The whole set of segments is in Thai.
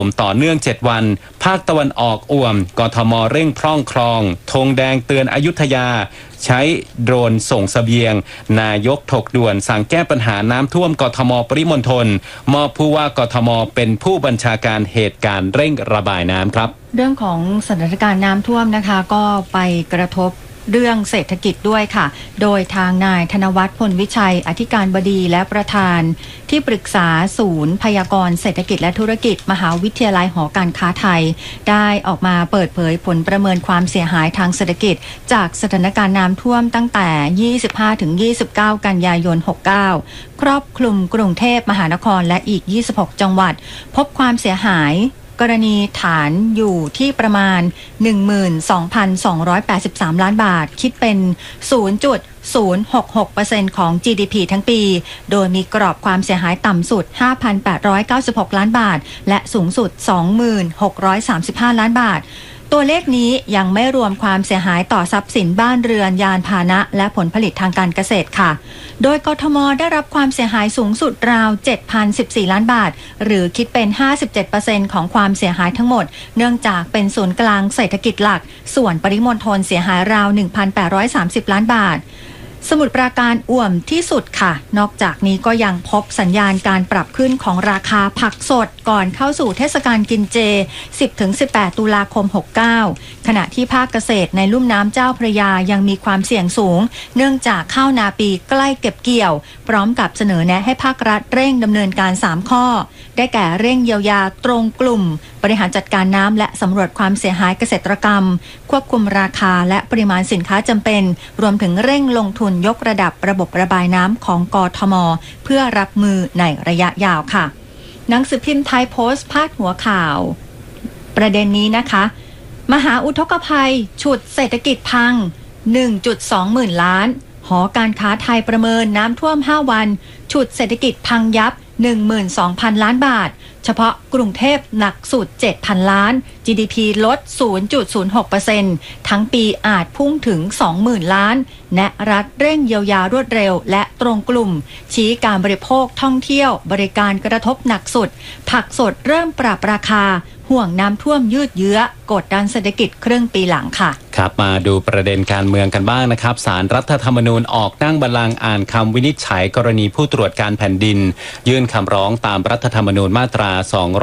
ต่อเนื่อง7วันภาคตะวันออกอ่วมกทมเร่งพร่องคลองธงแดงเตือนอยุธยาใช้โดรนส่งเสบียงนายกถกด่วนสั่งแก้ปัญหาน้ำท่วมกทมปริมณฑลมอบผู้ว่ากทมเป็นผู้บัญชาการเหตุการณ์เร่งระบายน้ำครับเรื่องของสถานการณ์น้ำท่วมนะคะก็ไปกระทบเรื่องเศรษฐกิจด้วยค่ะโดยทางนายธนวัฒน์พลวิชัยอธิการบดีและประธานที่ปรึกษาศูนย์พยากรณ์เศรษฐกิจและธุรกิจมหาวิทยาลัยหอการค้าไทยได้ออกมาเปิดเผยผลประเมินความเสียหายทางเศรษฐกิจจากสถานการณ์น้ำท่วมตั้งแต่ 25-29 กันยายน 69 ครอบคลุมกรุงเทพมหานครและอีก 26 จังหวัดพบความเสียหายกรณีฐานอยู่ที่ประมาณ 12,283 ล้านบาทคิดเป็น 0.066% ของ GDP ทั้งปีโดยมีกรอบความเสียหายต่ำสุด 5,896 ล้านบาทและสูงสุด 26,635 ล้านบาทตัวเลขนี้ยังไม่รวมความเสียหายต่อทรัพย์สินบ้านเรือนยานพาหนะและผลผลิตทางการเกษตรค่ะโดยกทมได้รับความเสียหายสูงสุดราว 7,014 ล้านบาทหรือคิดเป็น 57% ของความเสียหายทั้งหมดเนื่องจากเป็นศูนย์กลางเศรษฐกิจหลักส่วนปริมณฑลเสียหายราว 1,830 ล้านบาทสมุทรปราการอ่วมที่สุดค่ะนอกจากนี้ก็ยังพบสัญญาณการปรับขึ้นของราคาผักสดก่อนเข้าสู่เทศกาลกินเจ 10-18 ตุลาคม 69 ขณะที่ภาคเกษตรในลุ่มน้ำเจ้าพระยายังมีความเสี่ยงสูงเนื่องจากข้าวนาปีใกล้เก็บเกี่ยวพร้อมกับเสนอแนะให้ภาครัฐเร่งดำเนินการ 3 ข้อได้แก่เร่งเยียวยาตรงกลุ่มบริหารจัดการน้ำและสำรวจความเสียหายเกษตรกรรมควบคุมราคาและปริมาณสินค้าจำเป็นรวมถึงเร่งลงทุนยกระดับระบบระบายน้ำของกทมเพื่อรับมือในระยะยาวค่ะหนังสือพิมพ์ไทยโพสต์พาดหัวข่าวประเด็นนี้นะคะมหาอุทกภัยฉุดเศรษฐกิจพัง 1.2 หมื่นล้านหอการค้าไทยประเมินน้ำท่วม5วันฉุดเศรษฐกิจพังยับ 12,000 ล้านบาทเฉพาะกรุงเทพหนักสุด 7,000 ล้าน GDP ลด 0.06% ทั้งปีอาจพุ่งถึง 20,000 ล้านแนะรัฐเร่งเยียวยารวดเร็วและตรงกลุ่มชี้การบริโภคท่องเที่ยวบริการกระทบหนักสุดผักสดเริ่มปรับราคาห่วงน้ำท่วมยืดเยื้อกดดันเศรษฐกิจครึ่งปีหลังค่ะครับมาดูประเด็นการเมืองกันบ้างนะครับศาลรัฐธรรมนูญออกนั่งบัลลังก์อ่านคำวินิจฉัยกรณีผู้ตรวจการแผ่นดินยื่นคำร้องตามรัฐธรรมนูญมาตรา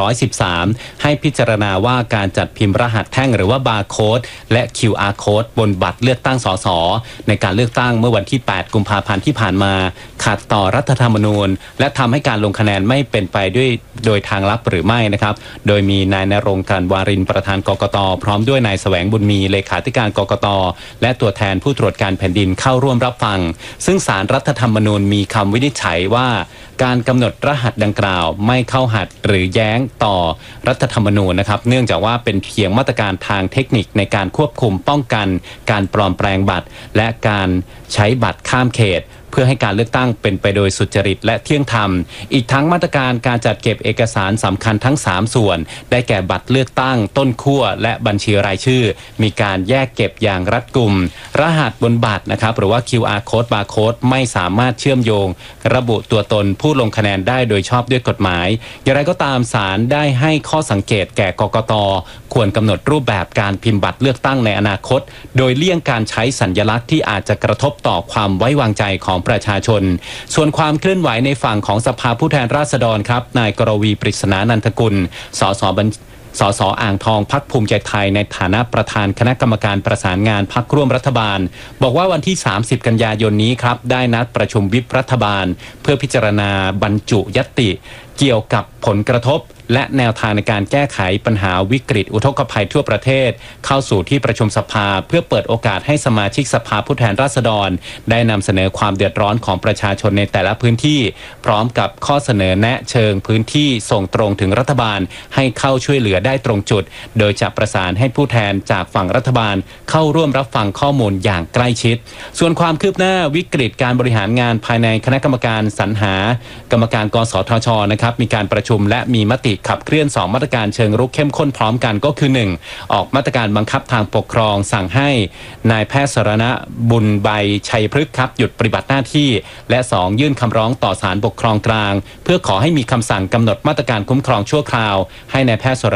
213 ให้พิจารณาว่าการจัดพิมพ์รหัสแท่งหรือว่าบาร์โค้ดและ QR โค้ดบนบัตรเลือกตั้งสสในการเลือกตั้งเมื่อวันที่ 8 กุมภาพันธ์ที่ผ่านมาขัดต่อรัฐธรรมนูญและทำให้การลงคะแนนไม่เป็นไปโดยทางลับหรือไม่นะครับโดยมีนายณรงค์ กรรวารินทร์ประธานกกต.พร้อมด้วยนายแสวงบุญมีเลขาธิการกกต.และตัวแทนผู้ตรวจการแผ่นดินเข้าร่วมรับฟังซึ่งศาลรัฐธรรมนูญมีคำวินิจฉัยว่าการกำหนดรหัสดังกล่าวไม่เข้าหัดหรือแย้งต่อรัฐธรรมนูญนะครับเนื่องจากว่าเป็นเพียงมาตรการทางเทคนิคในการควบคุมป้องกันการปลอมแปลงบัตรและการใช้บัตรข้ามเขตเพื่อให้การเลือกตั้งเป็นไปโดยสุจริตและเที่ยงธรรมอีกทั้งมาตรการการจัดเก็บเอกสารสำคัญทั้ง3ส่วนได้แก่บัตรเลือกตั้งต้นขั้วและบัญชีรายชื่อมีการแยกเก็บอย่างรัดกุมรหัสบนบัตรนะครับหรือว่า QR code barcode ไม่สามารถเชื่อมโยงระบุตัวตนผู้ลงคะแนนได้โดยชอบด้วยกฎหมายอย่างไรก็ตามศาลได้ให้ข้อสังเกตแก่กกต.ควรกำหนดรูปแบบการพิมพ์บัตรเลือกตั้งในอนาคตโดยเลี่ยงการใช้สัญลักษณ์ที่อาจจะกระทบต่อความไว้วางใจของประชาชนส่วนความเคลื่อนไหวในฝั่งของสภาผู้แทนราษฎรครับนายกรวีปริศนานันทกุลสสอ่างทองพรรคภูมิใจไทยในฐานะประธานคณะกรรมการประสานงานพรรคร่วมรัฐบาลบอกว่าวันที่30กันยายนนี้ครับได้นัดประชุมวิปรัฐบาลเพื่อพิจารณาบรรจุญัตติเกี่ยวกับผลกระทบและแนวทางในการแก้ไขปัญหาวิกฤตอุทกภัยทั่วประเทศเข้าสู่ที่ประชุมสภาเพื่อเปิดโอกาสให้สมาชิกสภาผู้แทนราษฎรได้นำเสนอความเดือดร้อนของประชาชนในแต่ละพื้นที่พร้อมกับข้อเสนอแนะเชิงพื้นที่ส่งตรงถึงรัฐบาลให้เข้าช่วยเหลือได้ตรงจุดโดยจะประสานให้ผู้แทนจากฝั่งรัฐบาลเข้าร่วมรับฟังข้อมูลอย่างใกล้ชิดส่วนความคืบหน้าวิกฤตการบริหารงานภายในคณะกรรมการสรรหากรรมการกสทช.นะครับมีการประชุมและมีมติขับเคลื่อน2มาตรการเชิงรุกเข้มข้นพร้อมกันก็คือ 1. ออกมาตรการบังคับทางปกครองสั่งให้นายแพทย์สรณะบุญใบชัยพฤกษ์ครับหยุดปฏิบัติหน้าที่และ 2. ยื่นคำร้องต่อศาลปกครองกลางเพื่อขอให้มีคำสั่งกำหนดมาตรการคุ้มครองชั่วคราวให้นายแพทย์สร